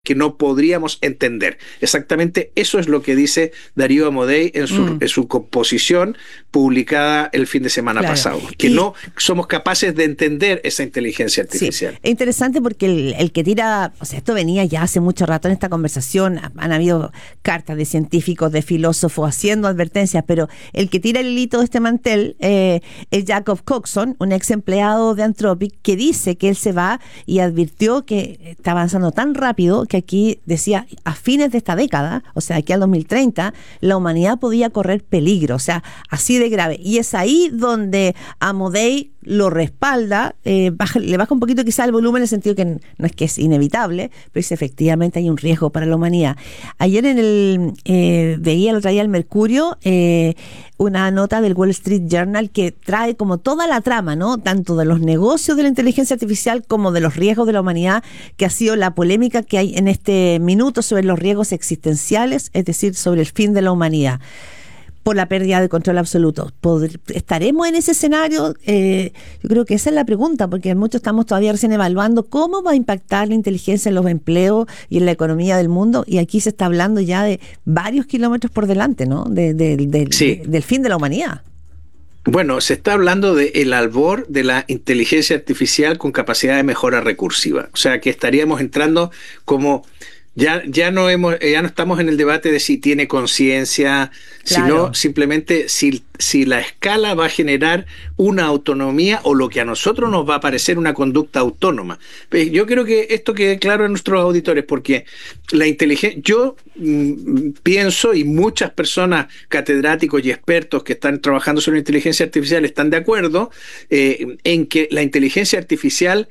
que no podríamos entender. Exactamente eso es lo que dice Darío Amodei en su composición publicada el fin de semana pasado, que no somos capaces de entender esa inteligencia artificial. Sí, es interesante porque el que tira, o sea, esto venía ya hace mucho rato en esta conversación, han habido cartas de científicos, de filósofos haciendo advertencias, pero el que tira el hilito de este mantel es Jacob Coxon, un ex empleado de Anthropic, que dice que él se va y advirtió que está avanzando tan rápido que aquí decía, a fines de esta década, o sea, aquí al 2030, la humanidad podía correr peligro, o sea, así de grave. Y es ahí donde Amodei lo respalda, le baja un poquito quizá el volumen en el sentido que no es que es inevitable, pero dice efectivamente hay un riesgo para la humanidad. Ayer veía el otro día el Mercurio, una nota del Wall Street Journal que trae como toda la trama, ¿no? Tanto de los negocios de la inteligencia artificial como de los riesgos de la humanidad, que ha sido la polémica que hay en este minuto sobre los riesgos existenciales, es decir, sobre el fin de la humanidad por la pérdida de control absoluto. ¿Estaremos en ese escenario? Yo creo que esa es la pregunta, porque muchos estamos todavía recién evaluando cómo va a impactar la inteligencia en los empleos y en la economía del mundo, y aquí se está hablando ya de varios kilómetros por delante, ¿no? Del fin de la humanidad. Bueno, se está hablando del albor de la inteligencia artificial con capacidad de mejora recursiva. O sea, que estaríamos entrando como... Ya no estamos en el debate de si tiene conciencia, sino simplemente si la escala va a generar una autonomía o lo que a nosotros nos va a parecer una conducta autónoma. Yo creo que esto quede claro a nuestros auditores, porque la inteligencia, yo pienso, y muchas personas, catedráticos y expertos que están trabajando sobre inteligencia artificial están de acuerdo en que la inteligencia artificial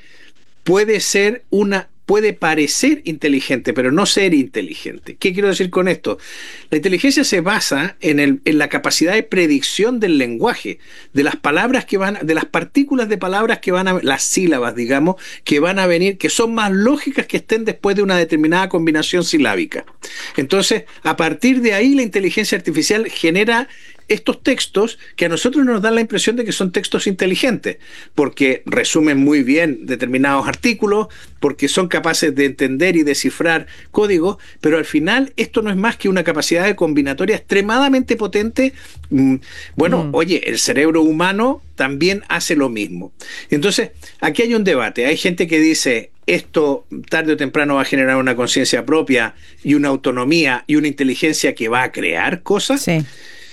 puede parecer inteligente, pero no ser inteligente. ¿Qué quiero decir con esto? La inteligencia se basa en la capacidad de predicción del lenguaje, de las palabras de las partículas de palabras que las sílabas, digamos, que van a venir, que son más lógicas que estén después de una determinada combinación silábica. Entonces, a partir de ahí, la inteligencia artificial genera estos textos que a nosotros nos dan la impresión de que son textos inteligentes, porque resumen muy bien determinados artículos, porque son capaces de entender y descifrar códigos, pero al final esto no es más que una capacidad de combinatoria extremadamente potente. Oye, el cerebro humano también hace lo mismo. Entonces, aquí hay un debate. Hay gente que dice, esto tarde o temprano va a generar una conciencia propia y una autonomía y una inteligencia que va a crear cosas. Sí.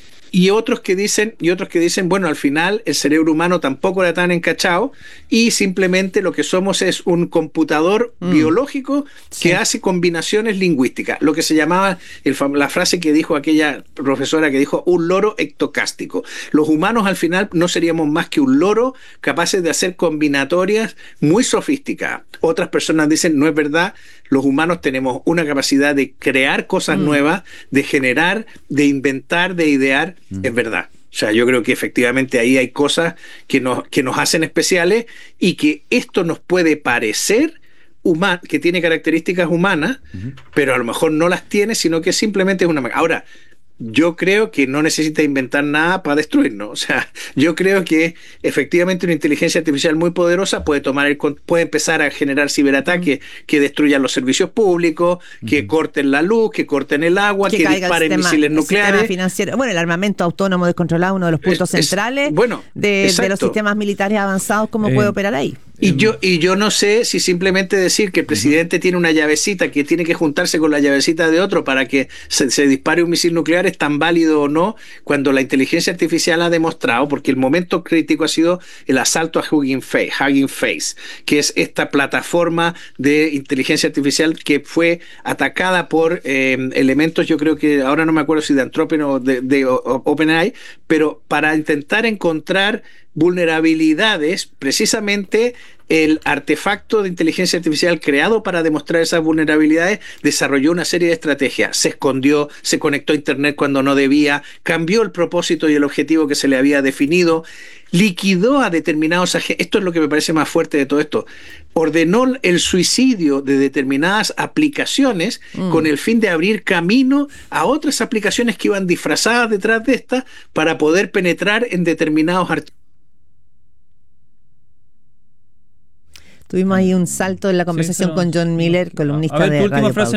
Y otros que dicen, bueno, al final el cerebro humano tampoco era tan encachado y simplemente lo que somos es un computador biológico que hace combinaciones lingüísticas. Lo que se llamaba, la frase que dijo aquella profesora que dijo, un loro ectocástico. Los humanos al final no seríamos más que un loro capaces de hacer combinatorias muy sofisticadas. Otras personas dicen, no es verdad, los humanos tenemos una capacidad de crear cosas nuevas, de generar, de inventar, de idear. Es verdad. O sea, yo creo que efectivamente ahí hay cosas que nos hacen especiales y que esto nos puede parecer que tiene características humanas, pero a lo mejor no las tiene, sino que simplemente es una máquina. Ahora, yo creo que no necesita inventar nada para destruirnos. O sea, yo creo que efectivamente una inteligencia artificial muy poderosa puede empezar a generar ciberataques que destruyan los servicios públicos, que corten la luz, que corten el agua, que disparen misiles nucleares. Bueno, el armamento autónomo descontrolado, uno de los puntos centrales de los sistemas militares avanzados, ¿cómo puede operar ahí? Y yo no sé si simplemente decir que el presidente tiene una llavecita que tiene que juntarse con la llavecita de otro para que se dispare un misil nuclear es tan válido o no, cuando la inteligencia artificial ha demostrado, porque el momento crítico ha sido el asalto a Hugging Face, que es esta plataforma de inteligencia artificial que fue atacada por elementos, yo creo que ahora no me acuerdo si de Anthropic o de OpenAI, pero para intentar encontrar vulnerabilidades, precisamente el artefacto de inteligencia artificial creado para demostrar esas vulnerabilidades desarrolló una serie de estrategias. Se escondió, se conectó a Internet cuando no debía, cambió el propósito y el objetivo que se le había definido, liquidó a determinados agentes. Esto es lo que me parece más fuerte de todo esto. Ordenó el suicidio de determinadas aplicaciones con el fin de abrir camino a otras aplicaciones que iban disfrazadas detrás de estas para poder penetrar en determinados archivos. Tuvimos ahí un salto en la conversación con John Miller, columnista de tu última Radio frase